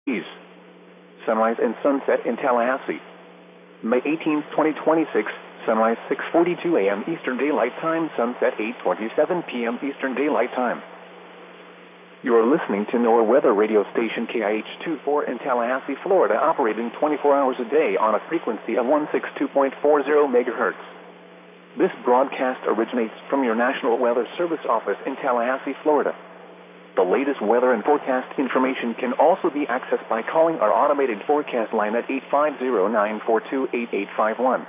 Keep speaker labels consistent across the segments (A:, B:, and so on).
A: Sunrise and sunset in Tallahassee. May 18, 2026, sunrise 6:42 a.m. Eastern Daylight Time, sunset 8:27 p.m. Eastern Daylight Time. You are listening to NOAA weather radio station KIH-24 in Tallahassee, Florida, operating 24 hours a day on a frequency of 162.40 megahertz. This broadcast originates from your National Weather Service office in Tallahassee, Florida. The latest weather and forecast information can also be accessed by calling our automated forecast line at 850-942-8851.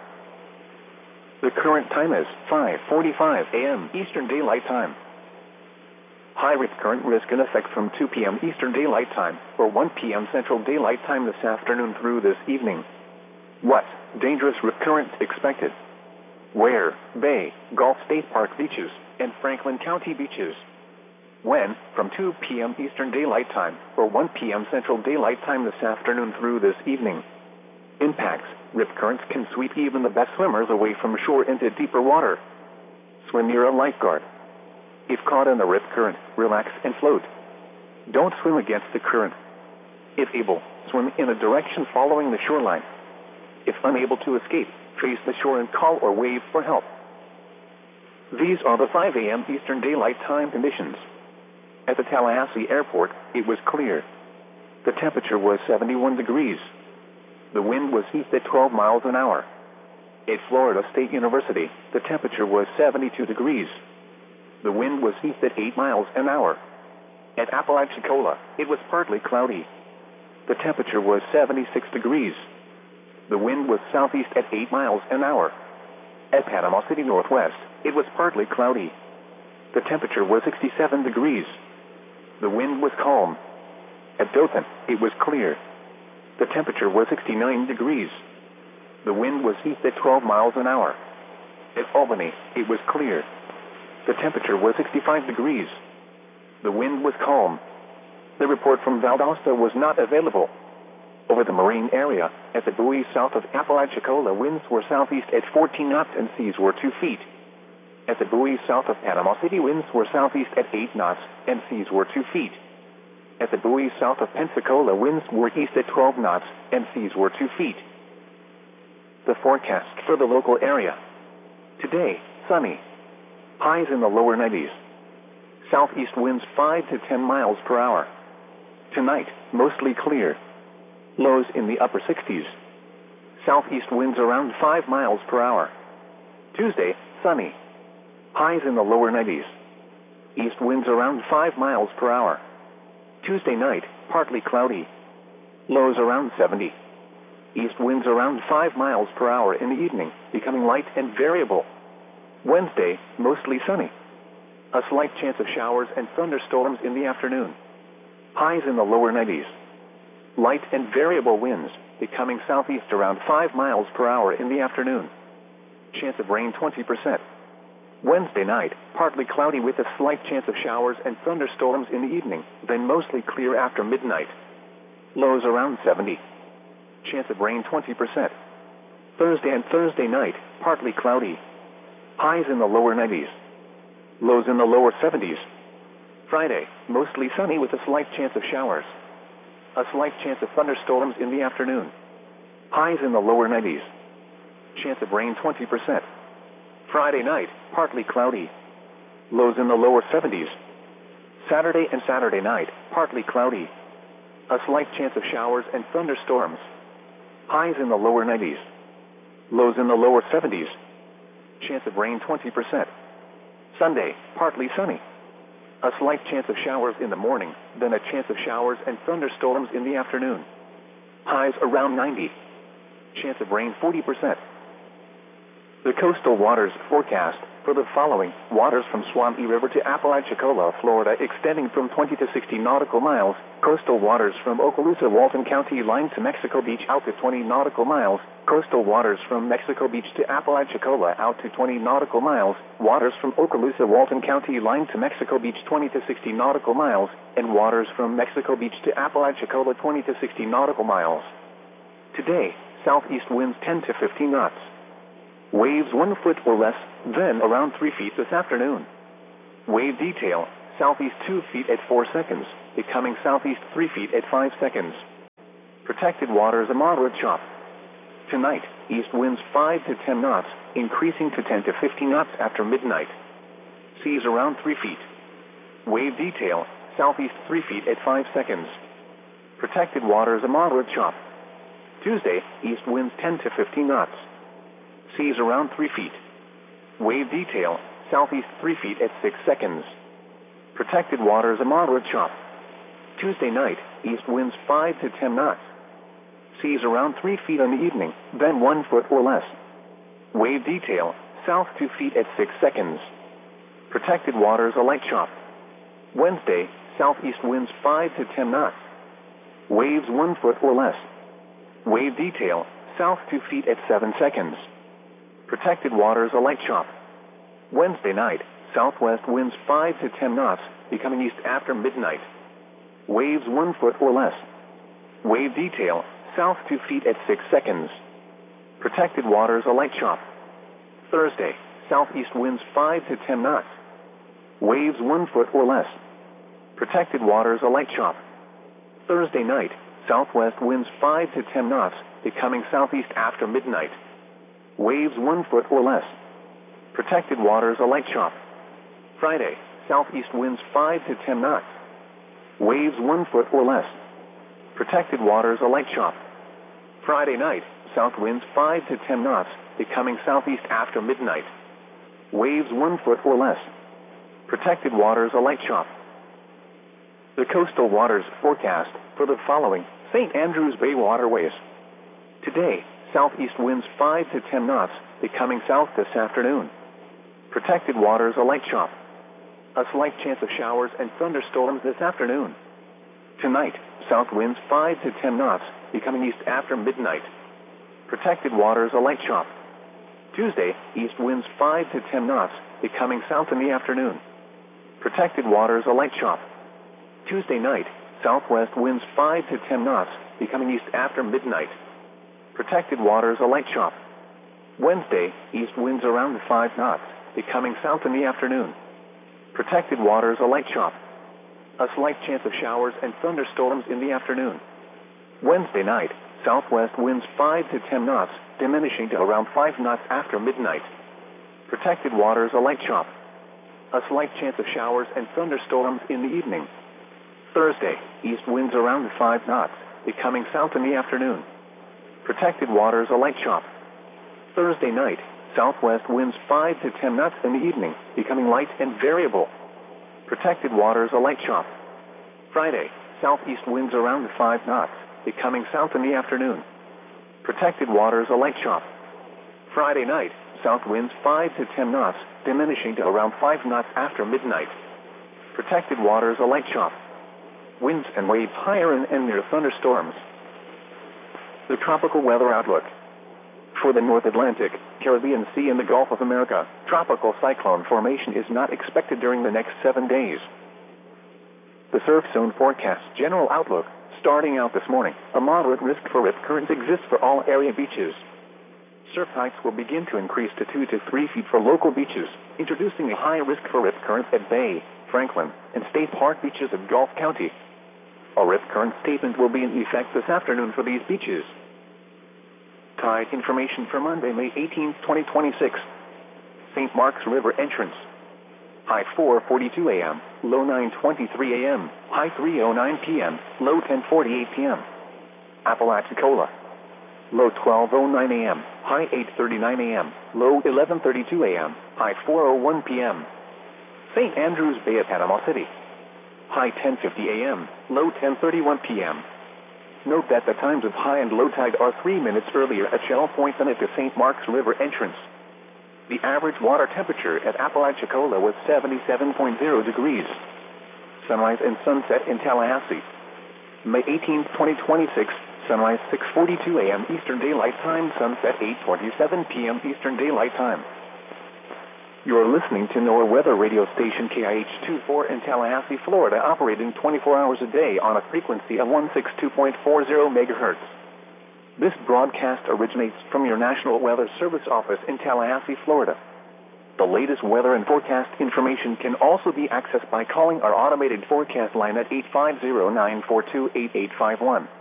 A: The current time is 5:45 a.m. Eastern Daylight Time. High rip current risk in effect from 2 p.m. Eastern Daylight Time or 1 p.m. Central Daylight Time this afternoon through this evening. What? Dangerous rip current expected. Where? Bay, Gulf State Park beaches, and Franklin County beaches. When? From 2 p.m. Eastern Daylight Time or 1 p.m. Central Daylight Time this afternoon through this evening. Impacts. Rip currents can sweep even the best swimmers away from shore into deeper water. Swim near a lifeguard. If caught in the rip current, relax and float. Don't swim against the current. If able, swim in a direction following the shoreline. If unable to escape, trace the shore and call or wave for help. These are the 5 a.m. Eastern Daylight Time conditions. At the Tallahassee Airport, it was clear. The temperature was 71 degrees. The wind was east at 12 miles an hour. At Florida State University, the temperature was 72 degrees. The wind was east at 8 miles an hour. At Apalachicola, it was partly cloudy. The temperature was 76 degrees. The wind was southeast at 8 miles an hour. At Panama City Northwest, it was partly cloudy. The temperature was 67 degrees. The wind was calm. At Dothan, it was clear. The temperature was 69 degrees. The wind was east at 12 miles an hour. At Albany, it was clear. The temperature was 65 degrees. The wind was calm. The report from Valdosta was not available. Over the marine area, at the buoy south of Apalachicola, winds were southeast at 14 knots and seas were 2 feet. At the buoy south of Panama City, winds were southeast at 8 knots and seas were 2 feet. At the buoy south of Pensacola, winds were east at 12 knots and seas were 2 feet. The forecast for the local area. Today, sunny. Highs in the lower 90s. Southeast winds 5 to 10 miles per hour. Tonight, mostly clear. Lows in the upper 60s. Southeast winds around 5 miles per hour. Tuesday, sunny. Highs in the lower 90s. East winds around 5 miles per hour. Tuesday night, partly cloudy. Lows around 70. East winds around 5 miles per hour in the evening, becoming light and variable. Wednesday, mostly sunny. A slight chance of showers and thunderstorms in the afternoon. Highs in the lower 90s. Light and variable winds, becoming southeast around 5 miles per hour in the afternoon. Chance of rain 20%. Wednesday night, partly cloudy with a slight chance of showers and thunderstorms in the evening, then mostly clear after midnight. Lows around 70. Chance of rain 20%. Thursday and Thursday night, partly cloudy. Highs in the lower 90s. Lows in the lower 70s. Friday, mostly sunny with a slight chance of showers. A slight chance of thunderstorms in the afternoon. Highs in the lower 90s. Chance of rain 20%. Friday night, partly cloudy. Lows in the lower 70s. Saturday and Saturday night, partly cloudy. A slight chance of showers and thunderstorms. Highs in the lower 90s. Lows in the lower 70s. Chance of rain 20%. Sunday, partly sunny. A slight chance of showers in the morning, then a chance of showers and thunderstorms in the afternoon. Highs around 90. Chance of rain 40%. The coastal waters forecast for the following: waters from Swampy River to Apalachicola, Florida, extending from 20 to 60 nautical miles. Coastal waters from Okaloosa, Walton County line to Mexico Beach out to 20 nautical miles. Coastal waters from Mexico Beach to Apalachicola out to 20 nautical miles. Waters from Okaloosa, Walton County line to Mexico Beach 20 to 60 nautical miles. And waters from Mexico Beach to Apalachicola 20 to 60 nautical miles. Today, southeast winds 10 to 15 knots. Waves 1 foot or less, then around 3 feet this afternoon. Wave detail, southeast 2 feet at 4 seconds, becoming southeast 3 feet at 5 seconds. Protected waters a moderate chop. Tonight, east winds 5 to 10 knots, increasing to 10 to 15 knots after midnight. Seas around 3 feet. Wave detail, southeast 3 feet at 5 seconds. Protected waters a moderate chop. Tuesday, east winds 10 to 15 knots. Seas around 3 feet. Wave detail, southeast 3 feet at 6 seconds. Protected waters a moderate chop. Tuesday night, east winds 5 to 10 knots. Seas around 3 feet in the evening, then 1 foot or less. Wave detail, south 2 feet at 6 seconds. Protected waters a light chop. Wednesday, southeast winds 5 to 10 knots. Waves 1 foot or less. Wave detail, south 2 feet at 7 seconds. Protected waters a light chop. Wednesday night, southwest winds 5 to 10 knots, becoming east after midnight. Waves 1 foot or less. Wave detail, south 2 feet at 6 seconds. Protected waters a light chop. Thursday, southeast winds 5 to 10 knots. Waves 1 foot or less. Protected waters a light chop. Thursday night, southwest winds 5 to 10 knots, becoming southeast after midnight. Waves 1 foot or less. Protected waters a light chop. Friday, southeast winds 5 to 10 knots. Waves 1 foot or less. Protected waters a light chop. Friday night, south winds 5 to 10 knots, becoming southeast after midnight. Waves 1 foot or less. Protected waters a light chop. The coastal waters forecast for the following St. Andrews Bay waterways. Today, southeast winds 5 to 10 knots, becoming south this afternoon. Protected waters a light chop. A slight chance of showers and thunderstorms this afternoon. Tonight, south winds 5 to 10 knots, becoming east after midnight. Protected waters a light chop. Tuesday, east winds 5 to 10 knots, becoming south in the afternoon. Protected waters a light chop. Tuesday night, southwest winds 5 to 10 knots, becoming east after midnight. Protected waters a light chop. Wednesday, east winds around 5 knots, becoming south in the afternoon. Protected waters a light chop. A slight chance of showers and thunderstorms in the afternoon. Wednesday night, southwest winds 5 to 10 knots, diminishing to around 5 knots after midnight. Protected waters a light chop. A slight chance of showers and thunderstorms in the evening. Thursday, east winds around 5 knots, becoming south in the afternoon. Protected waters a light chop. Thursday night, southwest winds 5 to 10 knots in the evening, becoming light and variable. Protected waters a light chop. Friday, southeast winds around 5 knots, becoming south in the afternoon. Protected waters a light chop. Friday night, south winds 5 to 10 knots, diminishing to around 5 knots after midnight. Protected waters a light chop. Winds and waves higher and near thunderstorms. The tropical weather outlook. For the North Atlantic, Caribbean Sea, and the Gulf of America, tropical cyclone formation is not expected during the next 7 days. The surf zone forecast general outlook. Starting out this morning, a moderate risk for rip currents exists for all area beaches. Surf heights will begin to increase to 2 to 3 feet for local beaches, introducing a high risk for rip currents at Bay, Franklin, and State Park beaches of Gulf County. A rip current statement will be in effect this afternoon for these beaches. Tide information for Monday, May 18, 2026. St. Mark's River entrance. High 4:42 a.m., low 9:23 a.m., high 3:09 p.m., low 10:48 p.m. Apalachicola. Low 12:09 a.m., high 8:39 a.m., low 11:32 a.m., high 4:01 p.m. St. Andrews Bay at Panama City. High 10:50 a.m., low 10:31 p.m. Note that the times of high and low tide are 3 minutes earlier at Shell Point than at the St. Mark's River entrance. The average water temperature at Apalachicola was 77.0 degrees. Sunrise and sunset in Tallahassee. May 18, 2026, sunrise 6:42 a.m. Eastern Daylight Time, sunset 8:27 p.m. Eastern Daylight Time. You are listening to NOAA weather radio station KIH-24 in Tallahassee, Florida, operating 24 hours a day on a frequency of 162.40 megahertz. This broadcast originates from your National Weather Service office in Tallahassee, Florida. The latest weather and forecast information can also be accessed by calling our automated forecast line at 850-942-8851.